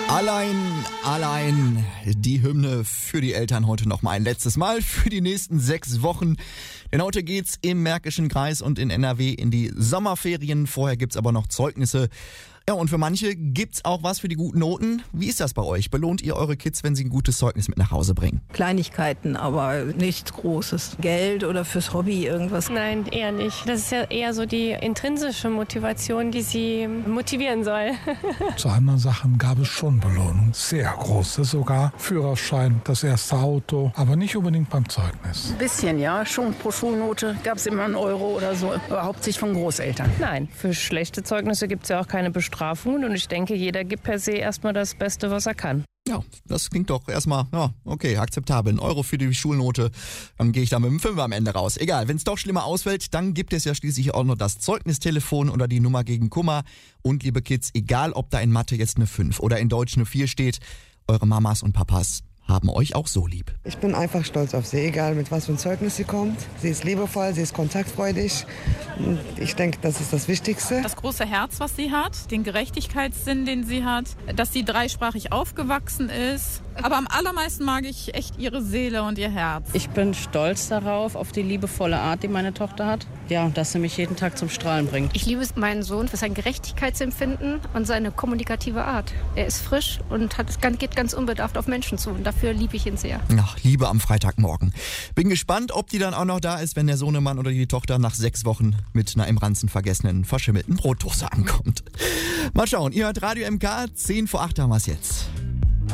Allein, die Hymne für die Eltern heute noch mal ein letztes Mal für die nächsten 6 Wochen. Denn heute geht's im Märkischen Kreis und in NRW in die Sommerferien. Vorher gibt's aber noch Zeugnisse. Ja, und für manche gibt's auch was für die guten Noten. Wie ist das bei euch? Belohnt ihr eure Kids, wenn sie ein gutes Zeugnis mit nach Hause bringen? Kleinigkeiten, aber nichts Großes. Geld oder fürs Hobby irgendwas? Nein, eher nicht. Das ist ja eher so die intrinsische Motivation, die sie motivieren soll. Zu anderen Sachen gab es schon Belohnung. Sehr große sogar. Führerschein, das erste Auto, aber nicht unbedingt beim Zeugnis. Ein bisschen, ja. Schon pro Schulnote gab es immer 1 Euro oder so. Aber hauptsächlich von Großeltern. Nein, für schlechte Zeugnisse gibt es ja auch keine Bestrafungen. Und ich denke, jeder gibt per se erstmal das Beste, was er kann. Ja, das klingt doch erstmal, ja, okay, akzeptabel. 1 Euro für die Schulnote, dann gehe ich da mit dem 5 am Ende raus. Egal, wenn es doch schlimmer ausfällt, dann gibt es ja schließlich auch noch das Zeugnistelefon oder die Nummer gegen Kummer. Und liebe Kids, egal ob da in Mathe jetzt eine 5 oder in Deutsch eine 4 steht, eure Mamas und Papas haben euch auch so lieb. Ich bin einfach stolz auf sie, egal mit was für ein Zeugnis sie kommt. Sie ist liebevoll, sie ist kontaktfreudig. Ich denke, das ist das Wichtigste. Das große Herz, was sie hat, den Gerechtigkeitssinn, den sie hat, dass sie dreisprachig aufgewachsen ist. Aber am allermeisten mag ich echt ihre Seele und ihr Herz. Ich bin stolz darauf, auf die liebevolle Art, die meine Tochter hat. Ja, dass sie mich jeden Tag zum Strahlen bringt. Ich liebe meinen Sohn für sein Gerechtigkeitsempfinden und seine kommunikative Art. Er ist frisch und geht ganz unbedarft auf Menschen zu. Und dafür liebe ich ihn sehr. Ach, Liebe am Freitagmorgen. Bin gespannt, ob die dann auch noch da ist, wenn der Sohnemann oder die Tochter nach 6 Wochen mit einer im Ranzen vergessenen, verschimmelten Brotdose ankommt. Mal schauen, ihr hört Radio MK, 7:50 haben wir es jetzt.